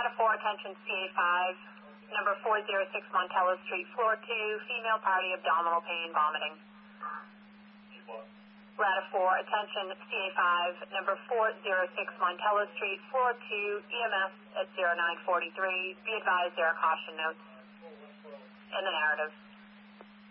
Rata 4, attention CA5, number 406 Montella Street, floor 2, female party, abdominal pain, vomiting. Rata 4, attention CA5, number 406 Montella Street, floor 2, EMS at 0943. Be advised there are caution notes in the narrative.